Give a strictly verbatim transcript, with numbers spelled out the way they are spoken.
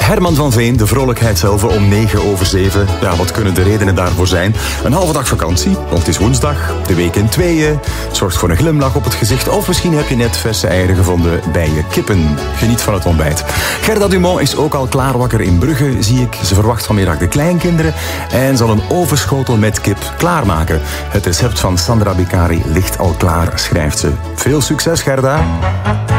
Herman van Veen, de vrolijkheid zelf, om negen over zeven. Ja, wat kunnen de redenen daarvoor zijn? Een halve dag vakantie, want het is woensdag. De week in tweeën. Zorgt voor een glimlach op het gezicht. Of misschien heb je net verse eieren gevonden bij je kippen. Geniet van het ontbijt. Gerda Dumont is ook al klaar wakker in Brugge, zie ik. Ze verwacht vanmiddag de kleinkinderen en zal een overschotel met kip klaarmaken. Het recept van Sandra Bicari ligt al klaar, schrijft ze. Veel succes, Gerda.